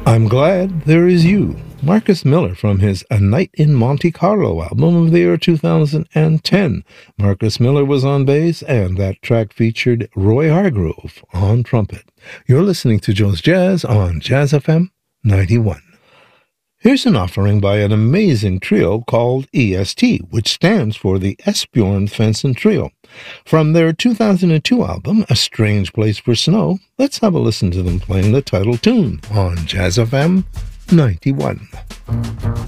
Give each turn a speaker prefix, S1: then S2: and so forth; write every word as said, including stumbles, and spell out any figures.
S1: I'm Glad There Is You, Marcus Miller from his A Night in Monte Carlo album of the year two thousand ten. Marcus Miller was on bass, and that track featured Roy Hargrove on trumpet. You're listening to Joe's Jazz on Jazz F M ninety-one. Here's an offering by an amazing trio called E S T, which stands for the Esbjorn Svensson Trio. From their two thousand two album, A Strange Place for Snow, let's have a listen to them playing the title tune on Jazz F M ninety-one.